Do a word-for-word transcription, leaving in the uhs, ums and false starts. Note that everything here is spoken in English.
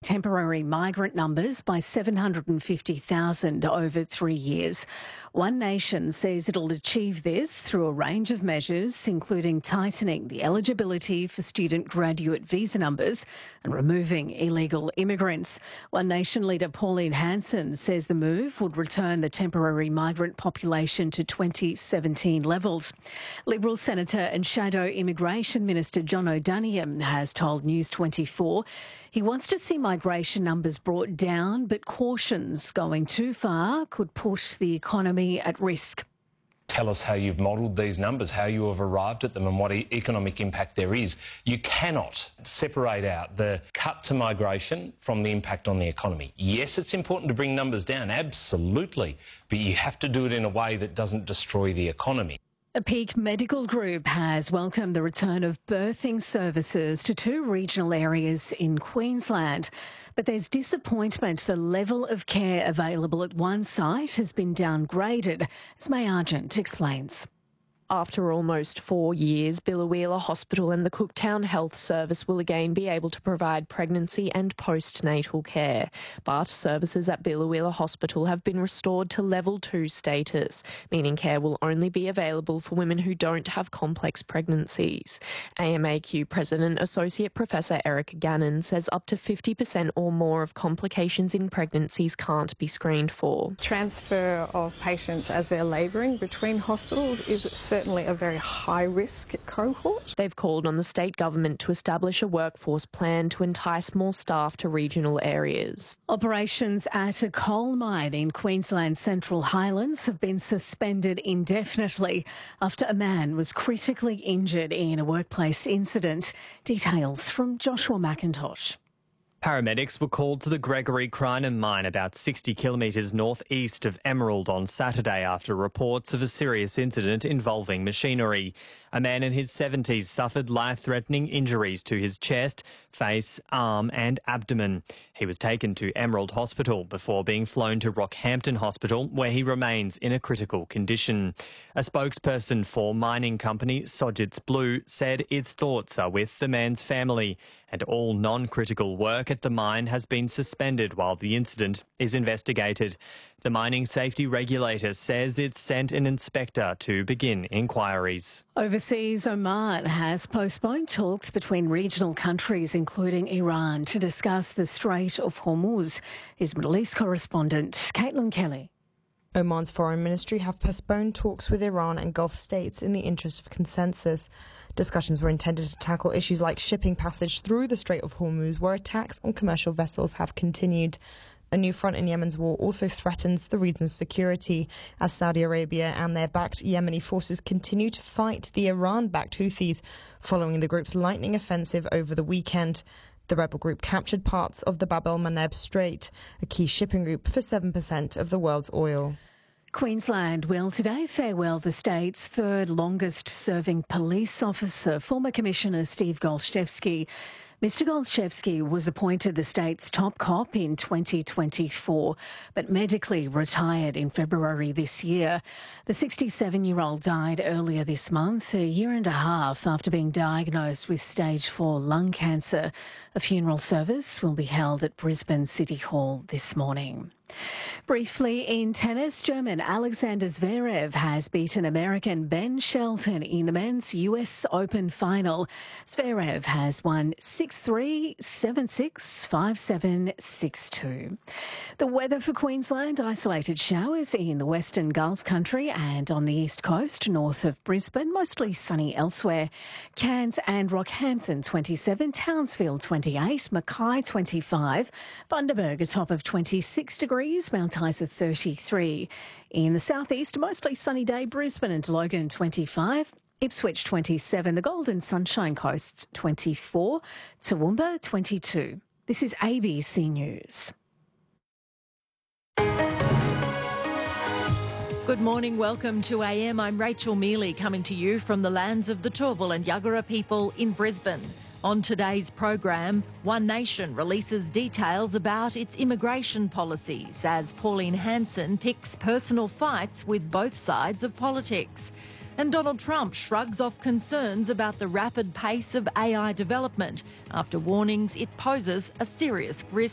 temporary migrant numbers by seven hundred fifty thousand over three years. One Nation says it'll achieve this through a range of measures, including tightening the eligibility for student graduate visa numbers and removing illegal immigrants. One Nation leader Pauline Hanson says the move would return the temporary migrant population to twenty seventeen levels. Liberal Senator and Shadow Immigration Minister John O'Donoghue has told News twenty-four he wants to see migration numbers brought down, but cautions going too far could push the economy at risk. Tell us how you've modelled these numbers, how you have arrived at them and what e- economic impact there is. You cannot separate out the cut to migration from the impact on the economy. Yes, it's important to bring numbers down, absolutely, but you have to do it in a way that doesn't destroy the economy. A Peak Medical Group has welcomed the return of birthing services to two regional areas in Queensland. But there's disappointment the level of care available at one site has been downgraded, as May Argent explains. After almost four years, Biloela Hospital and the Cooktown Health Service will again be able to provide pregnancy and postnatal care. But services at Biloela Hospital have been restored to level two status, meaning care will only be available for women who don't have complex pregnancies. A M A Q President Associate Professor Eric Gannon says up to fifty percent or more of complications in pregnancies can't be screened for. Transfer of patients as they're labouring between hospitals is certainly a very high-risk cohort. They've called on the state government to establish a workforce plan to entice more staff to regional areas. Operations at a coal mine in Queensland's Central Highlands have been suspended indefinitely after a man was critically injured in a workplace incident. Details from Joshua McIntosh. Paramedics were called to the Gregory Crinan mine about sixty kilometres northeast of Emerald on Saturday after reports of a serious incident involving machinery. A man in his seventies suffered life-threatening injuries to his chest, face, arm and abdomen. He was taken to Emerald Hospital before being flown to Rockhampton Hospital, where he remains in a critical condition. A spokesperson for mining company Sojitz Blue said its thoughts are with the man's family and all non-critical work at the mine has been suspended while the incident is investigated. The mining safety regulator says it's sent an inspector to begin inquiries. Overseas, Oman has postponed talks between regional countries, including Iran, to discuss the Strait of Hormuz. His Middle East correspondent, Caitlin Kelly. Oman's foreign ministry have postponed talks with Iran and Gulf states in the interest of consensus. Discussions were intended to tackle issues like shipping passage through the Strait of Hormuz, where attacks on commercial vessels have continued. A new front in Yemen's war also threatens the region's security as Saudi Arabia and their backed Yemeni forces continue to fight the Iran-backed Houthis following the group's lightning offensive over the weekend. The rebel group captured parts of the Bab el-Mandeb Strait, a key shipping route for seven percent of the world's oil. Queensland will today farewell the state's third longest-serving police officer, former Commissioner Steve Golchevsky. Mister Golchevsky was appointed the state's top cop in twenty twenty-four, but medically retired in February this year. The sixty-seven-year-old died earlier this month, a year and a half after being diagnosed with stage four lung cancer. A funeral service will be held at Brisbane City Hall this morning. Briefly in tennis, German Alexander Zverev has beaten American Ben Shelton in the men's U S Open final. Zverev has won six three, seven six, five seven, six two. The weather for Queensland, isolated showers in the western Gulf country and on the east coast north of Brisbane, mostly sunny elsewhere. Cairns and Rockhampton twenty-seven, Townsville twenty-eight, Mackay twenty-five, Bundaberg a top of twenty-six degrees, Mount Isa thirty-three. In the southeast, mostly sunny day, Brisbane and Logan twenty-five, Ipswich twenty-seven, the Golden Sunshine Coast twenty-four, Toowoomba twenty-two. This is A B C News. Good morning, welcome to A M. I'm Rachel Mealy coming to you from the lands of the Turrbal and Yuggera people in Brisbane. On today's program, One Nation releases details about its immigration policies as Pauline Hanson picks personal fights with both sides of politics. And Donald Trump shrugs off concerns about the rapid pace of A I development after warnings it poses a serious risk